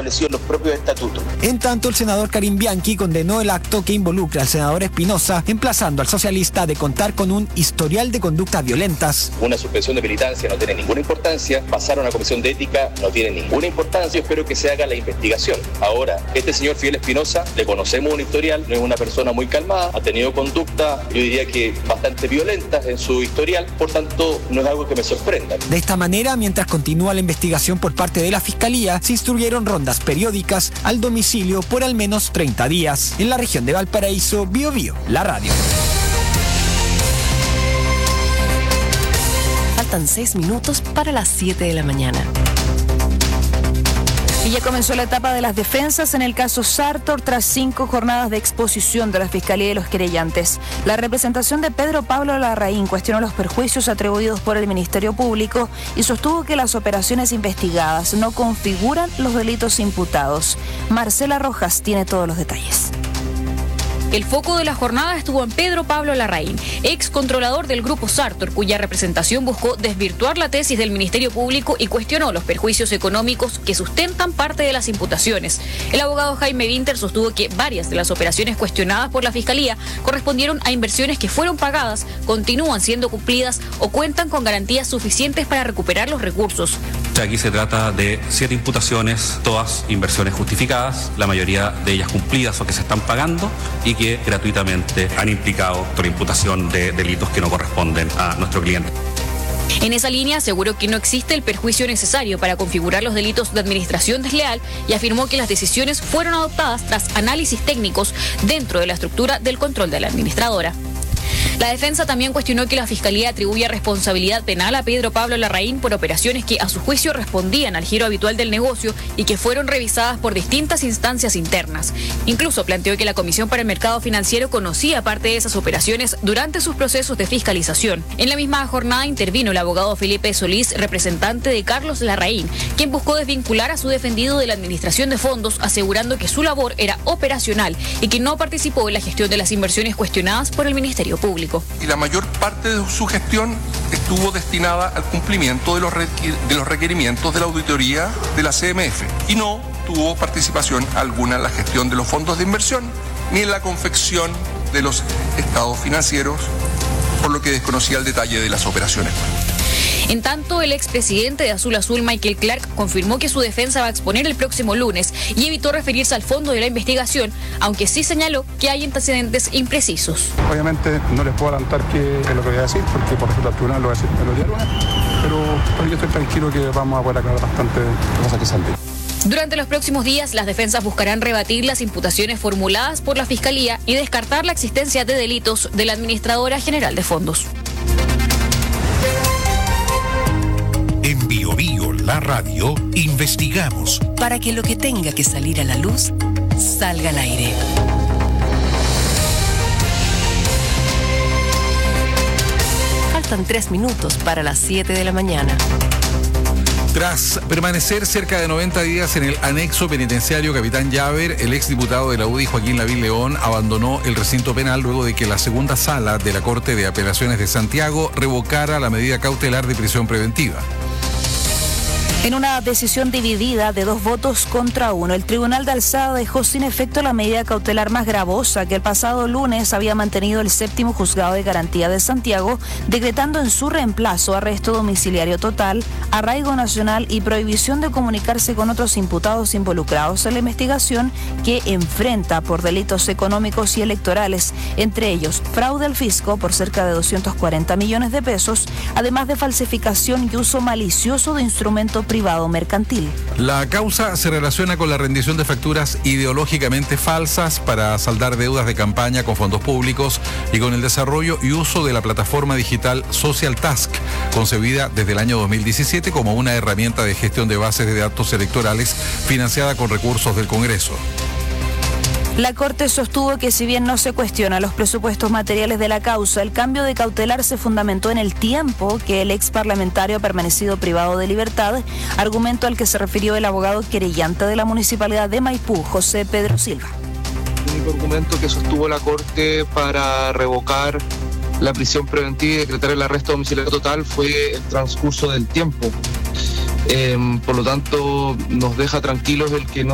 establecido en los propios estatutos. En tanto, el senador Karim Bianchi condenó el acto que involucra al senador Espinosa, emplazando al socialista de contar con un historial de conductas violentas. Una suspensión de militancia no tiene ninguna importancia, pasar a una comisión de ética no tiene ninguna importancia, espero que se haga la investigación. Ahora, este señor Fidel Espinosa, le conocemos un historial, no es una persona muy calmada, ha tenido conductas, yo diría que bastante violentas en su historial, por tanto no es algo que me sorprenda. De esta manera, mientras continúa la investigación por parte de la Fiscalía, se instruyeron rondas periódicas al domicilio por al menos 30 días. En la región de Valparaíso, Biobío, la radio. Faltan 6 minutos para las 7 de la mañana. Y ya comenzó la etapa de las defensas en el caso Sartor tras 5 jornadas de exposición de la Fiscalía y los querellantes. La representación de Pedro Pablo Larraín cuestionó los perjuicios atribuidos por el Ministerio Público y sostuvo que las operaciones investigadas no configuran los delitos imputados. Marcela Rojas tiene todos los detalles. El foco de la jornada estuvo en Pedro Pablo Larraín, ex controlador del Grupo Sartor, cuya representación buscó desvirtuar la tesis del Ministerio Público y cuestionó los perjuicios económicos que sustentan parte de las imputaciones. El abogado Jaime Winter sostuvo que varias de las operaciones cuestionadas por la Fiscalía correspondieron a inversiones que fueron pagadas, continúan siendo cumplidas o cuentan con garantías suficientes para recuperar los recursos. Aquí se trata de 7 imputaciones, todas inversiones justificadas, la mayoría de ellas cumplidas o que se están pagando y que gratuitamente han implicado por imputación de delitos que no corresponden a nuestro cliente. En esa línea aseguró que no existe el perjuicio necesario para configurar los delitos de administración desleal y afirmó que las decisiones fueron adoptadas tras análisis técnicos dentro de la estructura del control de la administradora. La defensa también cuestionó que la Fiscalía atribuya responsabilidad penal a Pedro Pablo Larraín por operaciones que a su juicio respondían al giro habitual del negocio y que fueron revisadas por distintas instancias internas. Incluso planteó que la Comisión para el Mercado Financiero conocía parte de esas operaciones durante sus procesos de fiscalización. En la misma jornada intervino el abogado Felipe Solís, representante de Carlos Larraín, quien buscó desvincular a su defendido de la administración de fondos, asegurando que su labor era operacional y que no participó en la gestión de las inversiones cuestionadas por el Ministerio Público. Y la mayor parte de su gestión estuvo destinada al cumplimiento de los requerimientos de la auditoría de la CMF y no tuvo participación alguna en la gestión de los fondos de inversión ni en la confección de los estados financieros, por lo que desconocía el detalle de las operaciones. En tanto, el expresidente de Azul Azul, Michael Clark, confirmó que su defensa va a exponer el próximo lunes y evitó referirse al fondo de la investigación, aunque sí señaló que hay antecedentes imprecisos. Obviamente no les puedo adelantar qué es lo que voy a decir, porque por ejemplo al tribunal lo voy a decir el día lunes, pero yo estoy tranquilo que vamos a poder aclarar bastante cosas que salen. Durante los próximos días, las defensas buscarán rebatir las imputaciones formuladas por la Fiscalía y descartar la existencia de delitos de la Administradora General de Fondos. En Biobío, la radio, investigamos para que lo que tenga que salir a la luz salga al aire. Faltan 3 minutos para las 7 de la mañana. Tras permanecer cerca de 90 días en el anexo penitenciario Capitán Llaver, el exdiputado de la UDI, Joaquín Lavín León, abandonó el recinto penal luego de que la segunda sala de la Corte de Apelaciones de Santiago revocara la medida cautelar de prisión preventiva. En una decisión dividida de 2 votos contra 1, el Tribunal de Alzada dejó sin efecto la medida cautelar más gravosa que el pasado lunes había mantenido el 7º Juzgado de Garantía de Santiago, decretando en su reemplazo arresto domiciliario total, arraigo nacional y prohibición de comunicarse con otros imputados involucrados en la investigación que enfrenta por delitos económicos y electorales, entre ellos fraude al fisco por cerca de 240 millones de pesos, además de falsificación y uso malicioso de instrumento privado mercantil. La causa se relaciona con la rendición de facturas ideológicamente falsas para saldar deudas de campaña con fondos públicos y con el desarrollo y uso de la plataforma digital Social Task, concebida desde el año 2017 como una herramienta de gestión de bases de datos electorales financiada con recursos del Congreso. La Corte sostuvo que si bien no se cuestiona los presupuestos materiales de la causa, el cambio de cautelar se fundamentó en el tiempo que el ex parlamentario ha permanecido privado de libertad, argumento al que se refirió el abogado querellante de la Municipalidad de Maipú, José Pedro Silva. El único argumento que sostuvo la Corte para revocar la prisión preventiva y decretar el arresto domiciliario total fue el transcurso del tiempo. Por lo tanto, nos deja tranquilos el que no